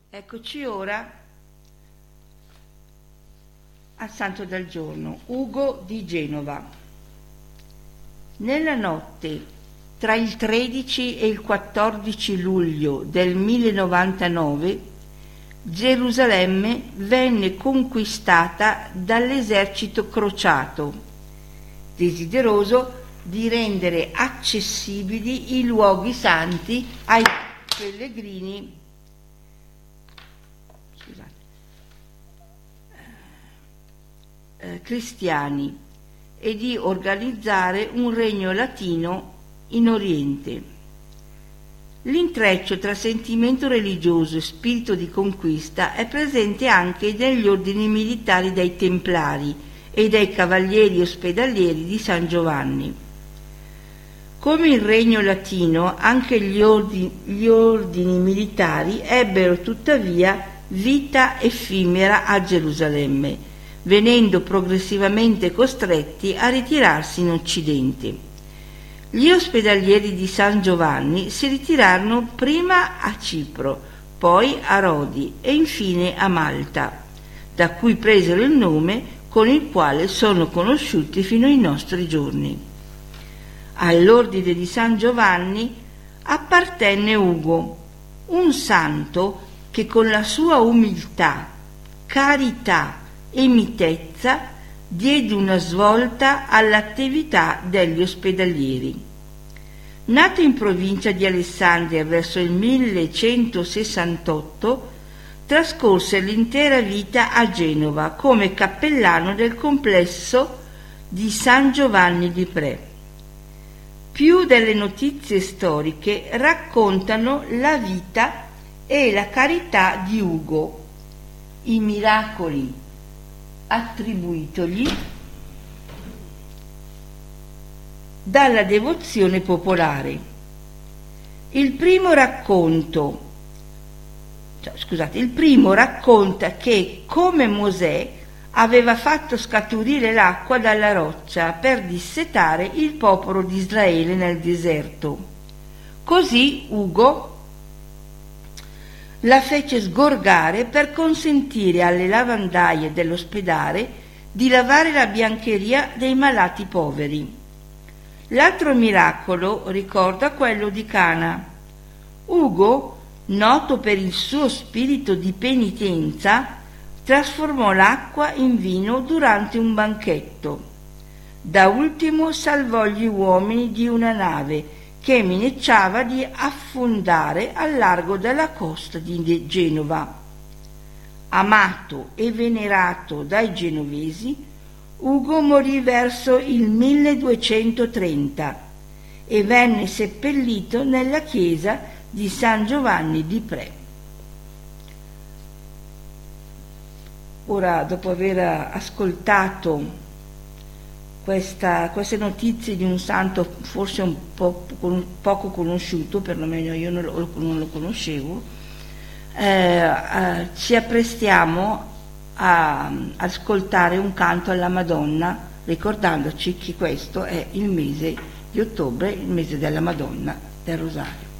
Eccoci ora al santo del giorno, Ugo di Genova. Nella notte tra il 13 e il 14 luglio del 1099 Gerusalemme venne conquistata dall'esercito crociato, desideroso di rendere accessibili i luoghi santi ai pellegrini cristiani e di organizzare un regno latino in Oriente. L'intreccio tra sentimento religioso e spirito di conquista è presente anche negli ordini militari dei Templari e dei Cavalieri Ospedalieri di San Giovanni. Come il regno latino, anche gli ordini militari ebbero tuttavia vita effimera a Gerusalemme, venendo progressivamente costretti a ritirarsi in Occidente. Gli ospedalieri di San Giovanni si ritirarono prima a Cipro, poi a Rodi e infine a Malta, da cui presero il nome con il quale sono conosciuti fino ai nostri giorni. All'ordine di San Giovanni appartenne Ugo, un santo che con la sua umiltà, carità e mitezza diede una svolta all'attività degli ospedalieri. Nato in provincia di Alessandria verso il 1168, trascorse l'intera vita a Genova come cappellano del complesso di San Giovanni di Pre. Più delle notizie storiche raccontano la vita e la carità di Ugo, i miracoli attribuitogli dalla devozione popolare. Il primo racconta che, come Mosè, aveva fatto scaturire l'acqua dalla roccia per dissetare il popolo di Israele nel deserto. Così Ugo la fece sgorgare per consentire alle lavandaie dell'ospedale di lavare la biancheria dei malati poveri. L'altro miracolo ricorda quello di Cana. Ugo, noto per il suo spirito di penitenza, trasformò l'acqua in vino durante un banchetto. Da ultimo salvò gli uomini di una nave che minacciava di affondare al largo della costa di Genova. Amato e venerato dai genovesi, Ugo morì verso il 1230 e venne seppellito nella chiesa di San Giovanni di Pre. Ora, dopo aver ascoltato queste notizie di un santo forse un po' poco conosciuto, perlomeno io non lo conoscevo, ci apprestiamo a ascoltare un canto alla Madonna, ricordandoci che questo è il mese di ottobre, il mese della Madonna del Rosario.